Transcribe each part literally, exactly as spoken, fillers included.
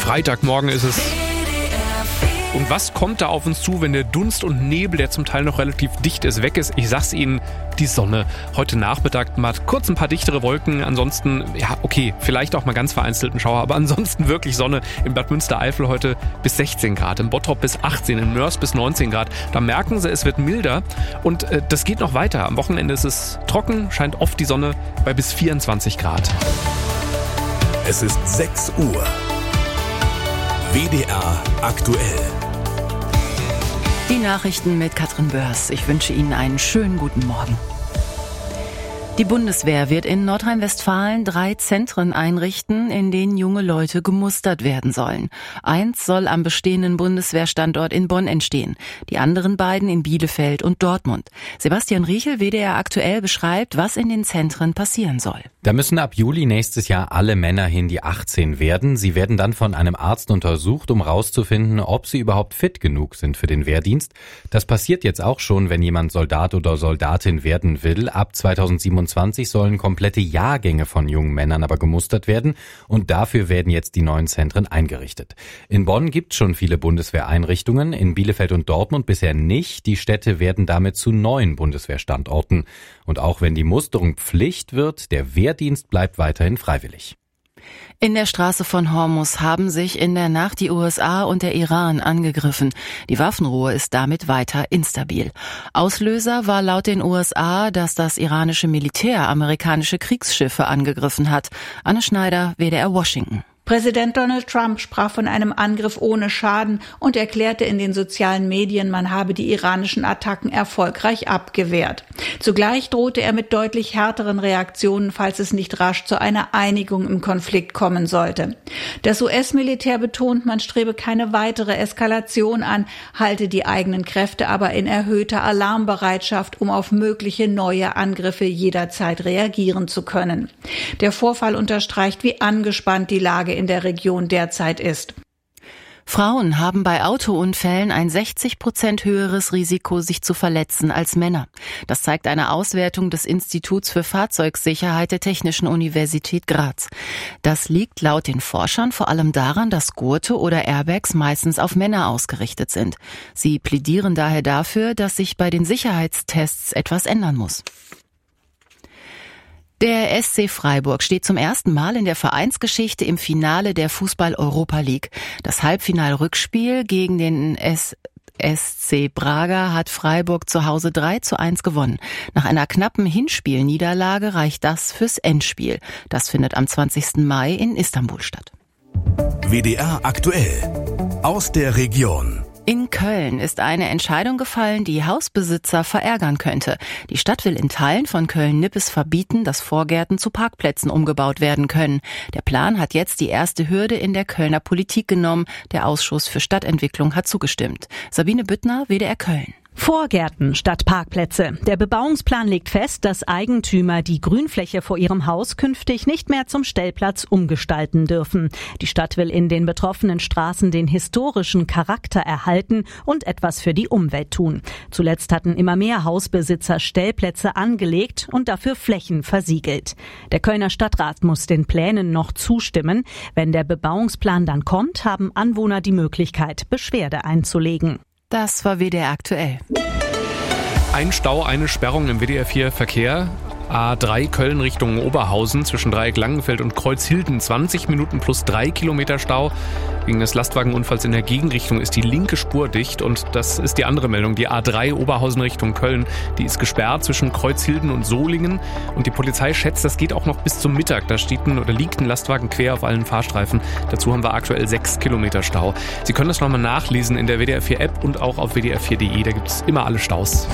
Freitagmorgen ist es. Und was kommt da auf uns zu, wenn der Dunst und Nebel, der zum Teil noch relativ dicht ist, weg ist? Ich sag's Ihnen, die Sonne. Heute Nachmittag mal kurz ein paar dichtere Wolken. Ansonsten, ja, okay, vielleicht auch mal ganz vereinzelten Schauer. Aber ansonsten wirklich Sonne. In Bad Münstereifel heute bis sechzehn Grad. Im Bottrop bis achtzehn, in Mörs bis neunzehn Grad. Da merken Sie, es wird milder. Und äh, das geht noch weiter. Am Wochenende ist es trocken, scheint oft die Sonne bei bis vierundzwanzig Grad. Es ist sechs Uhr. W D R aktuell. Die Nachrichten mit Katrin Börs. Ich wünsche Ihnen einen schönen guten Morgen. Die Bundeswehr wird in Nordrhein-Westfalen drei Zentren einrichten, in denen junge Leute gemustert werden sollen. Eins soll am bestehenden Bundeswehrstandort in Bonn entstehen, die anderen beiden in Bielefeld und Dortmund. Sebastian Riechel, W D R aktuell, beschreibt, was in den Zentren passieren soll. Da müssen ab Juli nächstes Jahr alle Männer hin, die achtzehn werden. Sie werden dann von einem Arzt untersucht, um herauszufinden, ob sie überhaupt fit genug sind für den Wehrdienst. Das passiert jetzt auch schon, wenn jemand Soldat oder Soldatin werden will. Ab zweitausendsiebenundzwanzig sollen komplette Jahrgänge von jungen Männern aber gemustert werden und dafür werden jetzt die neuen Zentren eingerichtet. In Bonn gibt es schon viele Bundeswehreinrichtungen, in Bielefeld und Dortmund bisher nicht. Die Städte werden damit zu neuen Bundeswehrstandorten. Und auch wenn die Musterung Pflicht wird, der Wehrdienst bleibt weiterhin freiwillig. In der Straße von Hormuz haben sich in der Nacht die U S A und der Iran angegriffen. Die Waffenruhe ist damit weiter instabil. Auslöser war laut den U S A, dass das iranische Militär amerikanische Kriegsschiffe angegriffen hat. Anne Schneider, W D R Washington. Präsident Donald Trump sprach von einem Angriff ohne Schaden und erklärte in den sozialen Medien, man habe die iranischen Attacken erfolgreich abgewehrt. Zugleich drohte er mit deutlich härteren Reaktionen, falls es nicht rasch zu einer Einigung im Konflikt kommen sollte. Das U S-Militär betont, man strebe keine weitere Eskalation an, halte die eigenen Kräfte aber in erhöhter Alarmbereitschaft, um auf mögliche neue Angriffe jederzeit reagieren zu können. Der Vorfall unterstreicht, wie angespannt die Lage in der Region derzeit ist. Frauen haben bei Autounfällen ein sechzig Prozent höheres Risiko, sich zu verletzen als Männer. Das zeigt eine Auswertung des Instituts für Fahrzeugsicherheit der Technischen Universität Graz. Das liegt laut den Forschern vor allem daran, dass Gurte oder Airbags meistens auf Männer ausgerichtet sind. Sie plädieren daher dafür, dass sich bei den Sicherheitstests etwas ändern muss. Der S C Freiburg steht zum ersten Mal in der Vereinsgeschichte im Finale der Fußball-Europa League. Das Halbfinal-Rückspiel gegen den S C Braga hat Freiburg zu Hause drei zu eins gewonnen. Nach einer knappen Hinspielniederlage reicht das fürs Endspiel. Das findet am zwanzigsten Mai in Istanbul statt. W D R aktuell aus der Region. In Köln ist eine Entscheidung gefallen, die Hausbesitzer verärgern könnte. Die Stadt will in Teilen von Köln-Nippes verbieten, dass Vorgärten zu Parkplätzen umgebaut werden können. Der Plan hat jetzt die erste Hürde in der Kölner Politik genommen. Der Ausschuss für Stadtentwicklung hat zugestimmt. Sabine Büttner, W D R Köln. Vorgärten statt Parkplätze. Der Bebauungsplan legt fest, dass Eigentümer die Grünfläche vor ihrem Haus künftig nicht mehr zum Stellplatz umgestalten dürfen. Die Stadt will in den betroffenen Straßen den historischen Charakter erhalten und etwas für die Umwelt tun. Zuletzt hatten immer mehr Hausbesitzer Stellplätze angelegt und dafür Flächen versiegelt. Der Kölner Stadtrat muss den Plänen noch zustimmen. Wenn der Bebauungsplan dann kommt, haben Anwohner die Möglichkeit, Beschwerde einzulegen. Das war W D R aktuell. Ein Stau, eine Sperrung im W D R vier Verkehr. A drei Köln Richtung Oberhausen zwischen Dreieck Langenfeld und Kreuzhilden. zwanzig Minuten plus drei Kilometer Stau. Wegen des Lastwagenunfalls in der Gegenrichtung ist die linke Spur dicht. Und das ist die andere Meldung. Die A drei Oberhausen Richtung Köln, die ist gesperrt zwischen Kreuzhilden und Solingen. Und die Polizei schätzt, das geht auch noch bis zum Mittag. Da steht ein, oder liegt ein Lastwagen quer auf allen Fahrstreifen. Dazu haben wir aktuell sechs Kilometer Stau. Sie können das nochmal nachlesen in der W D R vier App und auch auf W D R vier Punkt D E. Da gibt es immer alle Staus.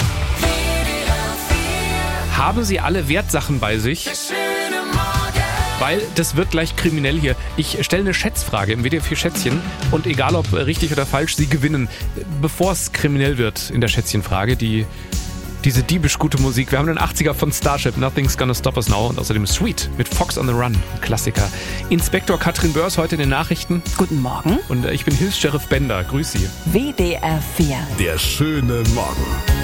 Haben Sie alle Wertsachen bei sich? Weil das wird gleich kriminell hier. Ich stelle eine Schätzfrage im W D R vier Schätzchen und egal ob richtig oder falsch, Sie gewinnen. Bevor es kriminell wird in der Schätzchenfrage, die, diese diebisch gute Musik. Wir haben den achtziger von Starship, Nothing's Gonna Stop Us Now und außerdem Sweet mit Fox on the Run, Klassiker. Inspektor Katrin Börs heute in den Nachrichten. Guten Morgen. Und ich bin Hilfs-Sheriff Bender. Grüß Sie. W D R vier. Der schöne Morgen.